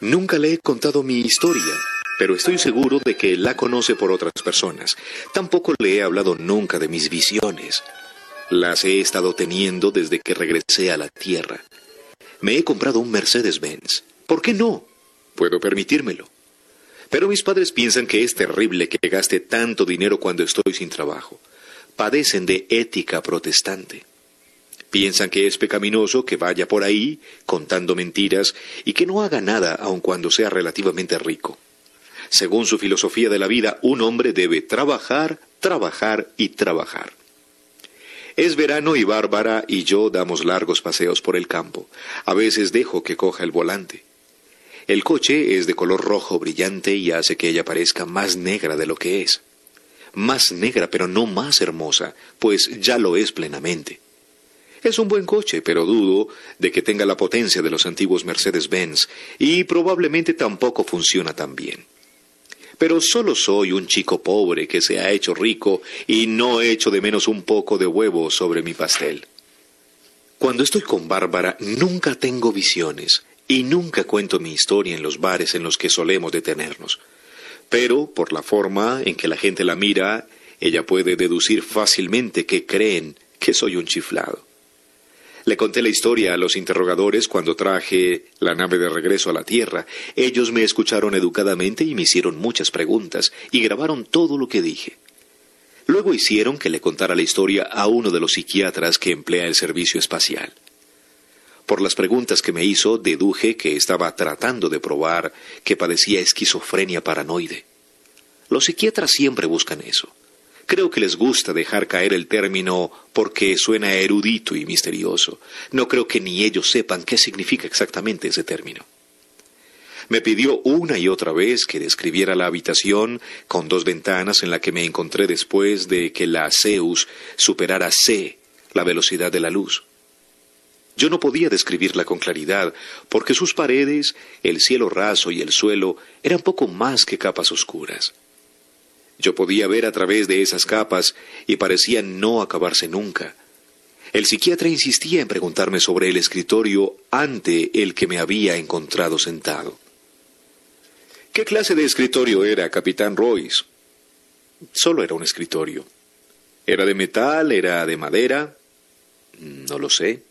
Nunca le he contado mi historia, pero estoy seguro de que la conoce por otras personas. Tampoco le he hablado nunca de mis visiones. Las he estado teniendo desde que regresé a la Tierra. Me he comprado un Mercedes-Benz. ¿Por qué no? Puedo permitírmelo. Pero mis padres piensan que es terrible que gaste tanto dinero cuando estoy sin trabajo. Padecen de ética protestante. Piensan que es pecaminoso que vaya por ahí contando mentiras y que no haga nada aun cuando sea relativamente rico. Según su filosofía de la vida, un hombre debe trabajar, trabajar y trabajar. Es verano y Bárbara y yo damos largos paseos por el campo. A veces dejo que coja el volante. El coche es de color rojo brillante y hace que ella parezca más negra de lo que es. Más negra, pero no más hermosa, pues ya lo es plenamente. Es un buen coche, pero dudo de que tenga la potencia de los antiguos Mercedes-Benz y probablemente tampoco funciona tan bien. Pero solo soy un chico pobre que se ha hecho rico y no echo de menos un poco de huevo sobre mi pastel. Cuando estoy con Bárbara nunca tengo visiones y nunca cuento mi historia en los bares en los que solemos detenernos. Pero por la forma en que la gente la mira, ella puede deducir fácilmente que creen que soy un chiflado. Le conté la historia a los interrogadores cuando traje la nave de regreso a la Tierra. Ellos me escucharon educadamente y me hicieron muchas preguntas y grabaron todo lo que dije. Luego hicieron que le contara la historia a uno de los psiquiatras que emplea el servicio espacial. Por las preguntas que me hizo, deduje que estaba tratando de probar que padecía esquizofrenia paranoide. Los psiquiatras siempre buscan eso. Creo que les gusta dejar caer el término porque suena erudito y misterioso. No creo que ni ellos sepan qué significa exactamente ese término. Me pidió una y otra vez que describiera la habitación con 2 ventanas en la que me encontré después de que la Zeus superara c, la velocidad de la luz. Yo no podía describirla con claridad porque sus paredes, el cielo raso y el suelo eran poco más que capas oscuras. Yo podía ver a través de esas capas y parecían no acabarse nunca. El psiquiatra insistía en preguntarme sobre el escritorio ante el que me había encontrado sentado. ¿Qué clase de escritorio era, Capitán Royce? Solo era un escritorio. ¿Era de metal? ¿Era de madera? No lo sé.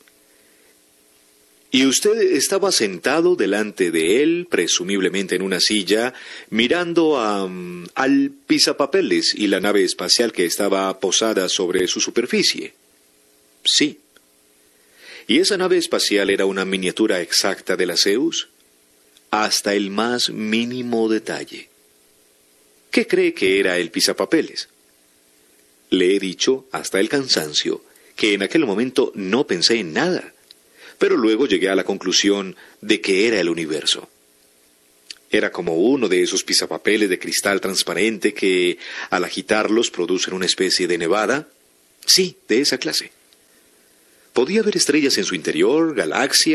Y usted estaba sentado delante de él, presumiblemente en una silla, mirando al pisapapeles y la nave espacial que estaba posada sobre su superficie. Sí. ¿Y esa nave espacial era una miniatura exacta de la Zeus? Hasta el más mínimo detalle. ¿Qué cree que era el pisapapeles? Le he dicho, hasta el cansancio, que en aquel momento no pensé en nada. Pero luego llegué a la conclusión de que era el universo. Era como uno de esos pisapapeles de cristal transparente que, al agitarlos, producen una especie de nevada. Sí, de esa clase. Podía ver estrellas en su interior, galaxias.